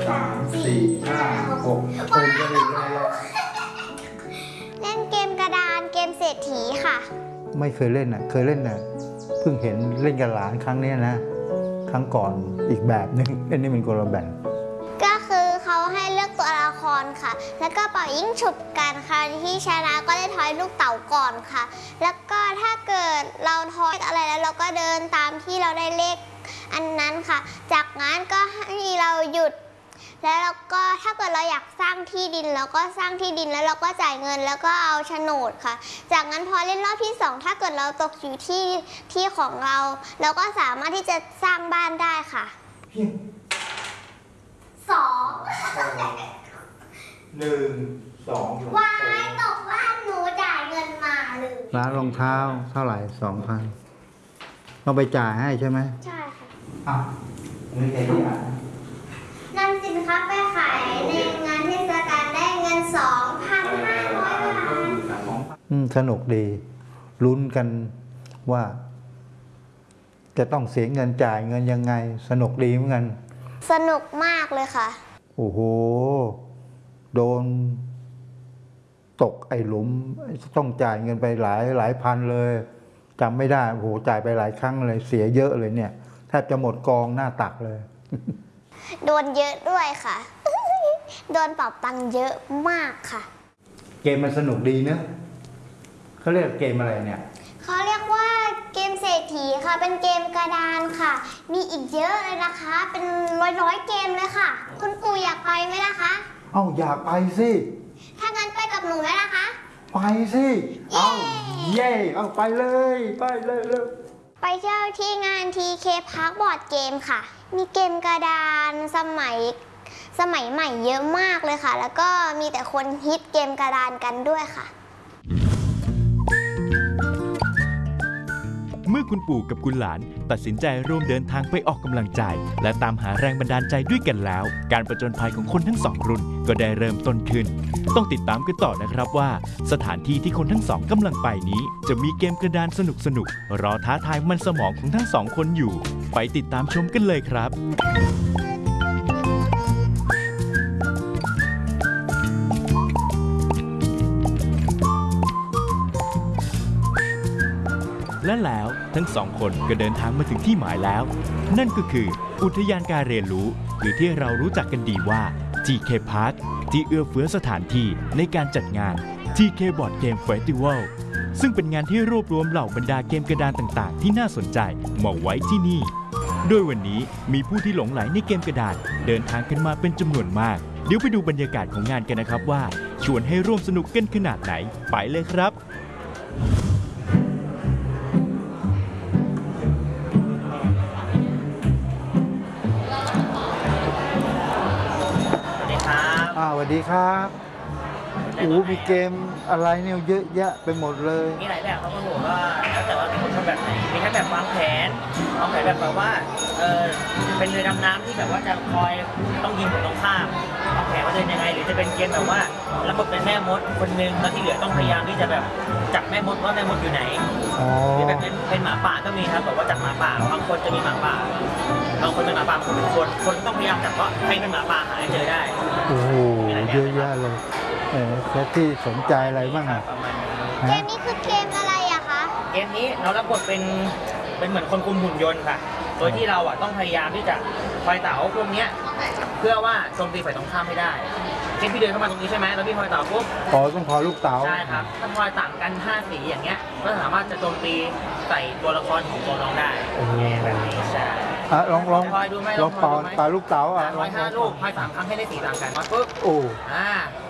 3 4 5 6ภูมิจะถึงแล้วเล่นเกมกระดานเกมเศรษฐีค่ะไม่เคยเล่นเคยเล่นเพิ่งเห็นเล่นกับหลานครั้งนี้นะครั้งก่อนอีกแบบนึงเล่นนี่เป็นคนละแบบก็คือเขาให้เลือกตัวละครค่ะแล้วก็เป่ายิ่งฉุบกันค่ะที่ชนะก็ได้ทอยลูกเต๋าก่อนค่ะแล้วก็ถ้าเกิดเราทอยอะไรแล้วเราก็เดินตามที่เราได้เลขอันนั้นค่ะจากนั้นก็ให้เราหยุดแล้วเราก็ถ้าเกิดเราอยากสร้างที่ดินเราก็สร้างที่ดินแล้วเราก็จ่ายเงินแล้วก็เอาโฉนดค่ะจากนั้นพอเล่นรอบที่2ถ้าเกิดเราตกอยู่ที่ของเราก็สามารถที่จะสร้างบ้านได้ค่ะ2 วายตกบ้านหนูจ่ายเงินมาเลยร้านรองเท้าเท่าไหร่ 2,000ต้องไปจ่ายให้ใช่ไหมใช่ค่ะอ่ะนี่แค่ที่อ่านนำสินค้าไปขายในงานเทศกาลได้เงิน 2,500 บาทสนุกดีลุ้นกันว่าจะต้องเสียเงินจ่ายเงินยังไงสนุกดีเหมือนกันสนุกมากเลยค่ะโอ้โหโดนตกไอ้หลุมต้องจ่ายเงินไปหลายพันเลยจำไม่ได้โอ้โหจ่ายไปหลายครั้งเลยเสียเยอะเลยเนี่ยแทบจะหมดกองหน้าตักเลยโดนเยอะด้วยค่ะ โดนเป่าตังค์เยอะมากค่ะเกมมันสนุกดีเนอะเขาเรียกเกมอะไรเนี่ยเขาเรียกว่าเกมเศรษฐีค่ะเป็นเกมกระดานค่ะมีอีกเยอะเลยนะคะเป็นร้อยเกมเลยค่ะคุณปู่อยากไปไหมล่ะคะเอ้าอยากไปสิถ้างั้นไปกับหนูไหมล่ะคะไปสิเอาเย่เอาไปเลยไปเที่ยวที่งาน TK Park บอร์ดเกมค่ะมีเกมกระดานสมัยใหม่เยอะมากเลยค่ะแล้วก็มีแต่คนฮิตเกมกระดานกันด้วยค่ะเมื่อคุณปู่กับคุณหลานตัดสินใจร่วมเดินทางไปออกกำลังใจและตามหาแรงบันดาลใจด้วยกันแล้วการผจญภัยของคนทั้งสองรุ่นก็ได้เริ่มต้นขึ้นต้องติดตามกันต่อนะครับว่าสถานที่ที่คนทั้งสองกำลังไปนี้จะมีเกมกระดานสนุกรอท้าทายมันสมองของทั้งสองคนอยู่ไปติดตามชมกันเลยครับและแล้วทั้งสองคนก็เดินทางมาถึงที่หมายแล้วนั่นก็คืออุทยานการเรียนรู้หรือที่เรารู้จักกันดีว่า TK Park ที่เอื้อเฟื้อสถานที่ในการจัดงาน TK Board Game Festival ซึ่งเป็นงานที่รวบรวมเหล่าบรรดาเกมกระดานต่างๆที่น่าสนใจมาไว้ที่นี่โดยวันนี้มีผู้ที่หลงใหลในเกมกระดานเดินทางกันมาเป็นจำนวนมากเดี๋ยวไปดูบรรยากาศของงานกันนะครับว่าชวนให้ร่วมสนุกกันขนาดไหนไปเลยครับสวัสดีครับโอ้มีเกมอะไรเนี่ยเยอะแยะไปหมดเลยมีหลายแบบครับคุณผมว่าแล้วแต่ว่าเป็นคนชอบแบบไหนมีทั้งแบบวางแผนแบบว่าเป็นเรือดำน้ำที่แบบว่าจะคอยต้องยิงฝั่งตรงข้ามวางแผนว่าเดินยังไงหรือจะเป็นเกมแบบว่าระบบเป็นแม่มดคนนึงแล้วที่เหลือต้องพยายามที่จะแบบจับแม่มดว่าแม่มดอยู่ไหนหรือแบบเป็นหมาป่าก็มีครับแบบว่าจับหมาป่าบางคนจะมีหมาป่าบางคนเป็นหมาป่าคนเป็นคนต้องพยายามจับว่าใครเป็นหมาป่าหาให้เจอได้โอ้โหเยอะแยะเลยแค่ที่สนใจอะไรบ้างอ่ะเกมนี้คือเกมอะไรอะคะเกมนี้เรารับบทเป็นเหมือนคนคุมหุ่นยนต์ค่ะโดยที่เราอ่ะต้องพยายามที่จะคอยเต่าพวกนี้เพื่อว่าโจมตีฝ่ายตรงข้ามไม่ได้เช่นพี่เดินเข้ามาตรงนี้ใช่ไหมแล้วพี่คอยเต่าปุ๊บต้องคอยลูกเต๋าใช่ครับถ้าคอยต่างกัน5 สีอย่างเงี้ยก็สามารถจะโจมตีใส่ตัวละครของตัวน้องได้แบบนี้ใช่ลองเป่าลูกเต๋าลอย5 ลูกคอย3 ครั้งให้ได้สีต่างกันมาปุ๊บ